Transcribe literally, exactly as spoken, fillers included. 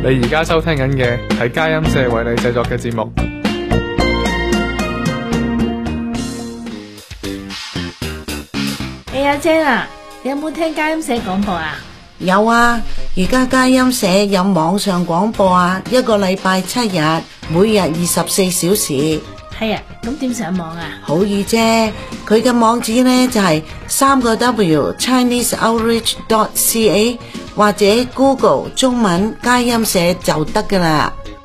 你而家收聽緊嘅係佳音社為你製作嘅節目。 哎呀姐啊，你有冇聽佳音社廣播啊？ 有啊，而家佳音社有網上廣播啊，一個禮拜七日，每日二十四小時。 係啊，咁點上網啊？ 好易啫，佢嘅網址呢就係三個 W Chinese Outreach dot C A 或者 Google 中文佳音社就得噶啦。